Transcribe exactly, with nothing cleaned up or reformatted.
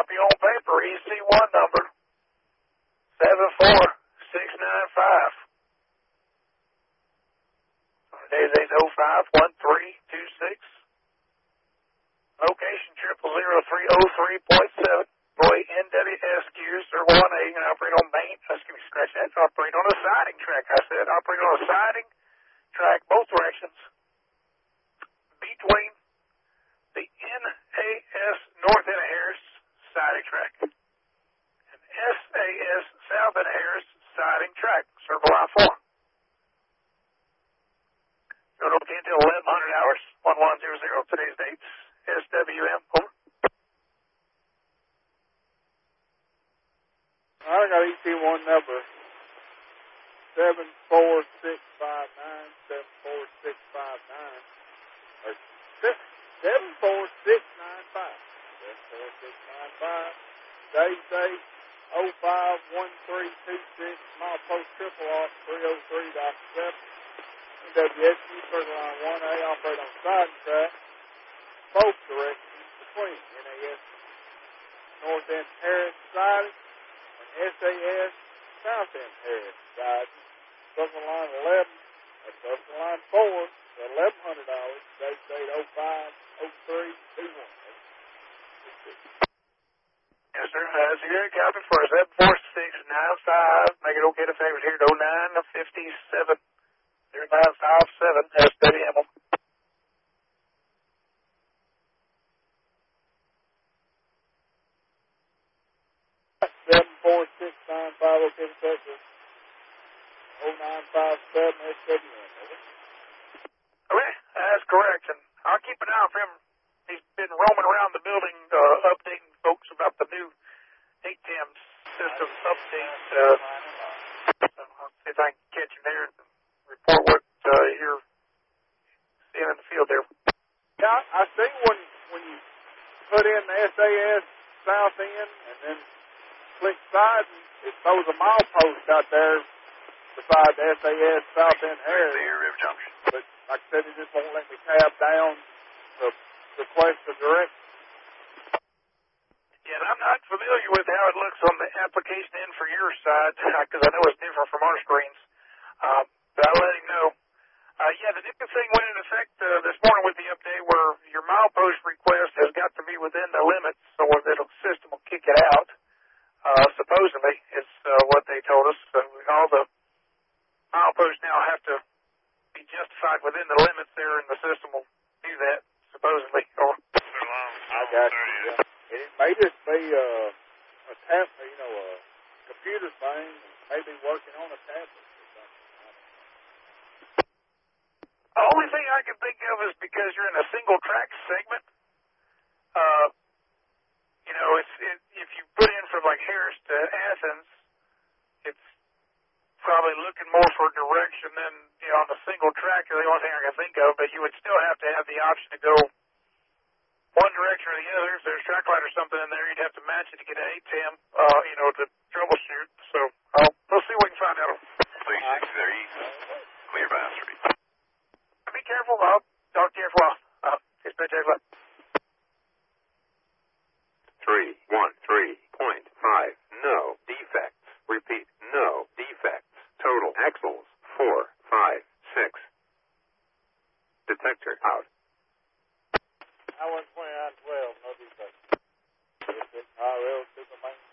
copy on paper, E C one number, seven four six nine five. Today's eight oh five one three two six. Location triple zero three oh three point seven. Boy, N W S Qs are one A and operate on main, excuse me, scratch that, operate on a siding track. I said operate on a siding track, both directions, between the N A S North End of Harris siding track and S A S South End of Harris siding track, circle line four. Go to until eleven hundred hours, one one zero zero, today's dates, S W M, over. I got E C one number seven four six five nine, seven four six five nine, or seven four six nine five, seven four six nine five, Dave Dave oh five one three two six, mile post triple R three oh three dot seven, N W S Q circle line one A, operate on siding track, both directions between N A S North End Harris siding S A S South End Harris side, circle line eleven, or circle line four, eleven hundred hours, date date oh five oh three two one. Yes, sir. That's a good copy for us. seven four six nine five. Make it okay to favor here at oh nine fifty-seven, oh nine fifty-seven, S W M. seven four six nine five, okay, Texas. oh nine five seven, S W M. Okay, that's correct. And I'll keep an eye on him. He's been roaming around the building, uh, updating folks about the new A T E M system update. Uh, so I'll see if I can catch him there and report what uh, you're seeing in the field there. Yeah, I see when, when you put in the S A S South End and then click side, it throws a milepost out there beside the S A S South End Harris. But like I said, it just won't let me tab down to request a direction. Yeah, and I'm not familiar with how it looks on the application end for your side, because I know it's different from our screens. Uh, but I'll let him know. Uh, yeah, the new thing went into effect uh, this morning with the update where your milepost request has got to be within the limits, so the system will kick it out. Uh, supposedly, is uh, what they told us. So all the mileposts now have to be justified within the limits there, and the system will do that, supposedly. Or I got you. Yeah. It may just be uh, a tab, you know, a computer thing, maybe working on a tablet or something. The only thing I can think of is because you're in a single track segment. Uh, You know, it's, it, if you put in from like Harris to Athens, it's probably looking more for direction than, you know, on the single track, or the only thing I can think of, but you would still have to have the option to go one direction or the other. If there's track light or something in there, you'd have to match it to get an A T E M, uh, you know, to troubleshoot. So I'll, we'll see what we can find out. three six three, clear by street. Be careful. I'll talk to you for a while. Uh, dispatch left. three one three point five, no defects. Repeat, no defects. Total axles, four five six. Detector out. I went twenty-nine twelve, no defects. R L, super main.